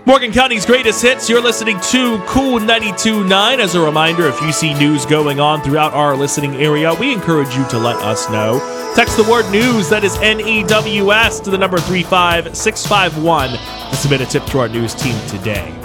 Morgan County's greatest hits. You're listening to Cool 92.9. As a reminder, if you see news going on throughout our listening area, we encourage you to let us know. Text the word news, that is NEWS, to the number 35651 to submit a tip to our news team today.